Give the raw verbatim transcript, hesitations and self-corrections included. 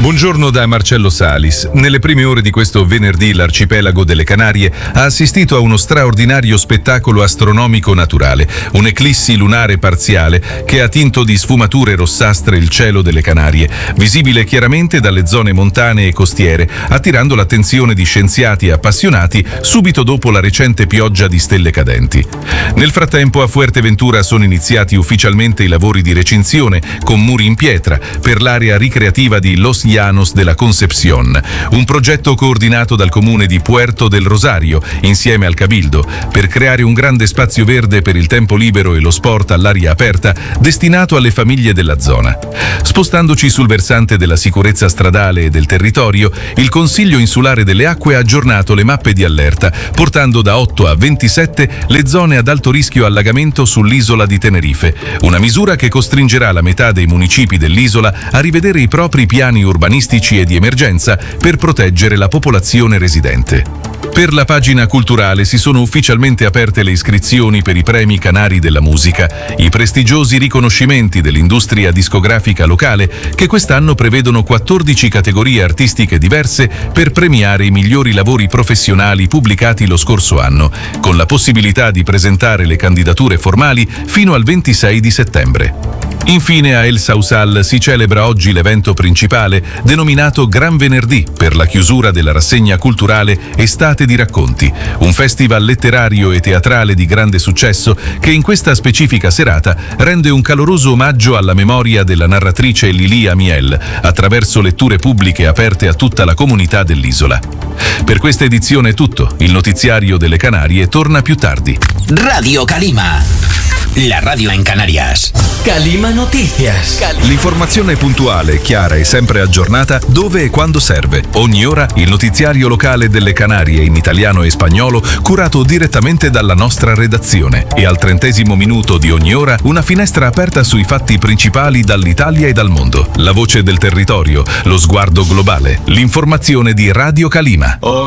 Buongiorno da Marcello Salis. Nelle prime ore di questo venerdì l'arcipelago delle Canarie ha assistito a uno straordinario spettacolo astronomico naturale, un'eclissi lunare parziale che ha tinto di sfumature rossastre il cielo delle Canarie, visibile chiaramente dalle zone montane e costiere, attirando l'attenzione di scienziati appassionati subito dopo la recente pioggia di stelle cadenti. Nel frattempo a Fuerteventura sono iniziati ufficialmente i lavori di recinzione con muri in pietra per l'area ricreativa di Los Llanos de la Concepción, un progetto coordinato dal comune di Puerto del Rosario insieme al Cabildo per creare un grande spazio verde per il tempo libero e lo sport all'aria aperta destinato alle famiglie della zona. Spostandoci sul versante della sicurezza stradale e del territorio, il Consiglio Insulare delle Acque ha aggiornato le mappe di allerta, portando da otto a ventisette le zone ad alto rischio allagamento sull'isola di Tenerife, una misura che costringerà la metà dei municipi dell'isola a rivedere i propri piani urbanistici e di emergenza per proteggere la popolazione residente. Per la pagina culturale si sono ufficialmente aperte le iscrizioni per i premi Canari della musica, i prestigiosi riconoscimenti dell'industria discografica locale che quest'anno prevedono quattordici categorie artistiche diverse per premiare i migliori lavori professionali pubblicati lo scorso anno, con la possibilità di presentare le candidature formali fino al ventisei di settembre. Infine a El Sausal si celebra oggi l'evento principale denominato Gran Venerdì per la chiusura della rassegna culturale Estate di Racconti, un festival letterario e teatrale di grande successo che in questa specifica serata rende un caloroso omaggio alla memoria della narratrice Lili Amiel attraverso letture pubbliche aperte a tutta la comunità dell'isola. Per questa edizione è tutto, il notiziario delle Canarie torna più tardi. Radio Calima, la radio en Canarias. Calima Noticias. L'informazione puntuale, chiara e sempre aggiornata dove e quando serve. Ogni ora il notiziario locale delle Canarie in italiano e spagnolo curato direttamente dalla nostra redazione. E al trentesimo minuto di ogni ora una finestra aperta sui fatti principali dall'Italia e dal mondo. La voce del territorio, lo sguardo globale, l'informazione di Radio Calima.